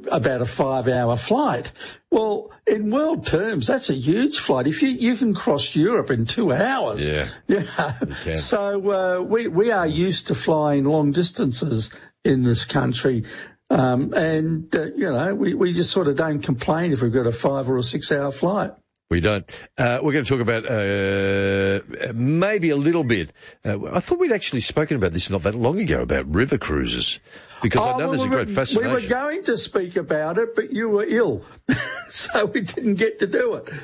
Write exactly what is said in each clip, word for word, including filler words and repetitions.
about a five-hour flight. Well, in world terms, that's a huge flight. If you, you can cross Europe in two hours. Yeah. Yeah. So, uh, we, we are used to flying long distances in this country. Um, and, uh, you know, we, we just sort of don't complain if we've got a five or a six hour flight. We don't. Uh, we're going to talk about uh, maybe a little bit. Uh, I thought we'd actually spoken about this not that long ago, about river cruises, because oh, I know well, there's we a great were, fascination. We were going to speak about it, but you were ill, so we didn't get to do it.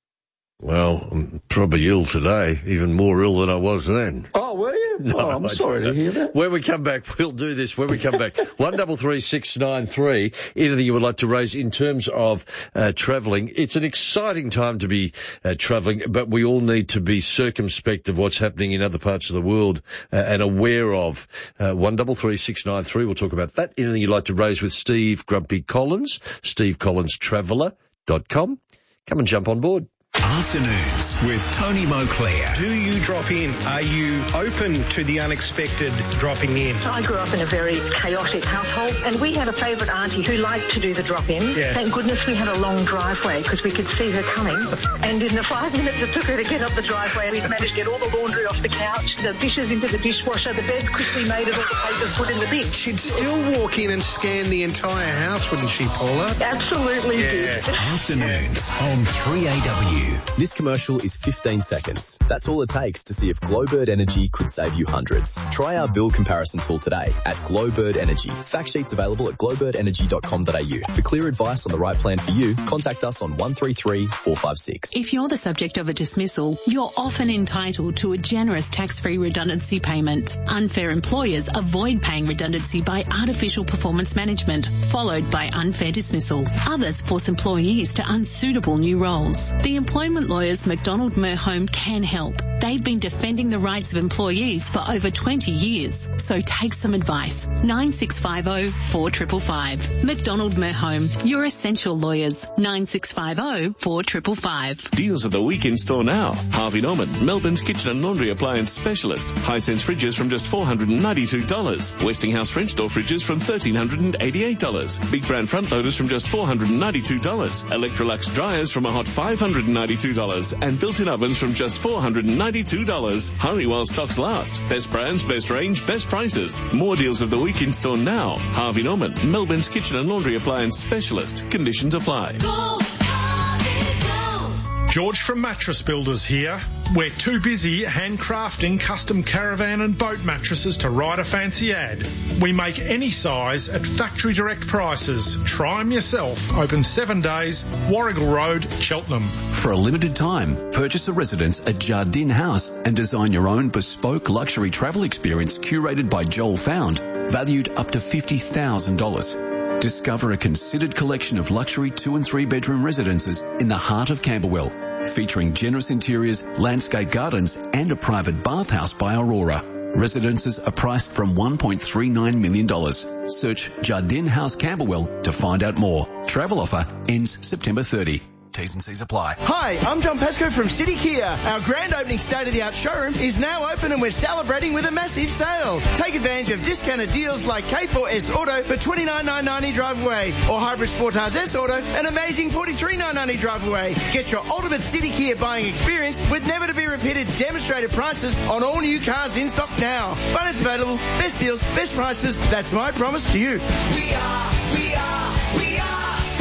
Well, I'm probably ill today, even more ill than I was then. Oh, were you? No, oh, I'm I sorry to hear that. When we come back, we'll do this. When we come back, one double three six nine three. Anything you would like to raise in terms of uh, travelling? It's an exciting time to be uh, travelling, but we all need to be circumspect of what's happening in other parts of the world uh, and aware of. Uh, one double three six nine three. We'll talk about that. Anything you'd like to raise with Steve Grumpy Collins? Steve Collins Traveller dot com. Come and jump on board. Afternoons with Tony Moclair. Do you drop in? Are you open to the unexpected dropping in? I grew up in a very chaotic household, and we had a favourite auntie who liked to do the drop-in. Yeah. Thank goodness we had a long driveway because we could see her coming. And in the five minutes it took her to get up the driveway, we'd managed to get all the laundry off the couch, the dishes into the dishwasher, the bed quickly made, and all the papers put in the bin. She'd still walk in and scan the entire house, wouldn't she, Paula? Absolutely Yeah. did. Afternoons on three A W. This commercial is fifteen seconds. That's all it takes to see if Glowbird Energy could save you hundreds. Try our bill comparison tool today at Glowbird Energy. Fact sheets available at glowbird energy dot com dot a u. For clear advice on the right plan for you, contact us on one three three, four five six. If you're the subject of a dismissal, you're often entitled to a generous tax-free redundancy payment. Unfair employers avoid paying redundancy by artificial performance management, followed by unfair dismissal. Others force employees to unsuitable new roles. The employment lawyers McDonald Merhome can help. They've been defending the rights of employees for over twenty years. So take some advice. nine six five zero, four five five five. McDonald Merhome, your essential lawyers. nine six five zero, four five five five. Deals of the week in store now. Harvey Norman, Melbourne's kitchen and laundry appliance specialist. Hisense fridges from just four hundred ninety-two dollars. Westinghouse French door fridges from one thousand three hundred eighty-eight dollars. Big brand front loaders from just four hundred ninety-two dollars. Electrolux dryers from a hot five hundred ninety-two dollars. And built-in ovens from just four hundred ninety-two dollars. Hurry while stocks last. Best brands, best range, best prices. More deals of the week in store now. Harvey Norman, Melbourne's kitchen and laundry appliance specialist. Conditions apply. Go, Harvey, go. George from Mattress Builders here. We're too busy handcrafting custom caravan and boat mattresses to write a fancy ad. We make any size at factory direct prices. Try them yourself. Open seven days, Warrigal Road, Cheltenham. For a limited time, purchase a residence at Jardine House and design your own bespoke luxury travel experience curated by Joel Found, valued up to fifty thousand dollars. Discover a considered collection of luxury two and three bedroom residences in the heart of Camberwell, featuring generous interiors, landscape gardens and a private bathhouse by Aurora. Residences are priced from one point three nine million dollars. Search Jardine House Camberwell to find out more. Travel offer ends September thirtieth. T's and C's apply. Hi, I'm John Pascoe from City Kia. Our grand opening state-of-the-art showroom is now open and we're celebrating with a massive sale. Take advantage of discounted deals like K four S Auto for twenty-nine thousand nine hundred ninety drive away or Hybrid Sportage S Auto an amazing forty-three thousand nine hundred ninety drive away. Get your ultimate City Kia buying experience with never-to-be-repeated demonstrated prices on all new cars in stock now. Finance available, best deals, best prices. That's my promise to you. We are, we are, we are.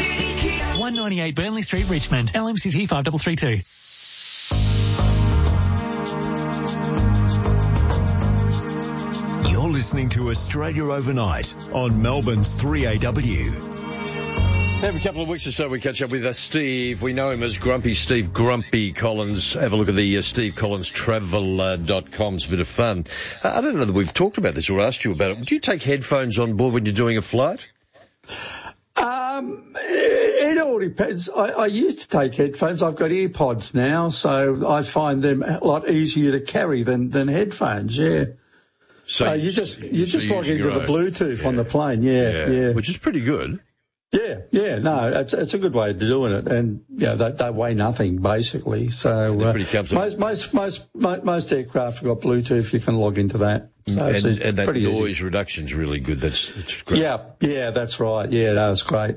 one ninety-eight Burnley Street, Richmond. L M C T five three three two. You're listening to Australia Overnight on Melbourne's three A W. Every couple of weeks or so we catch up with uh, Steve. We know him as Grumpy Steve Grumpy Collins. Have a look at the uh, Steve Collins Traveller dot com. It's a bit of fun. Uh, I don't know that we've talked about this or asked you about it. Do you take headphones on board when you're doing a flight? Um, it, it all depends. I, I used to take headphones. I've got earpods now, so I find them a lot easier to carry than, than headphones, yeah. So uh, you just, you so just log into the Bluetooth yeah. on the plane, yeah, yeah, yeah. Which is pretty good. Yeah, yeah, no, it's, it's a good way of doing it, and yeah, they, they weigh nothing basically. So uh, most, most most most aircraft have got Bluetooth. You can log into that. So and, it's, it's and that pretty noise easy. reduction is really good. That's, that's great. Yeah, yeah, that's right. Yeah, that was great.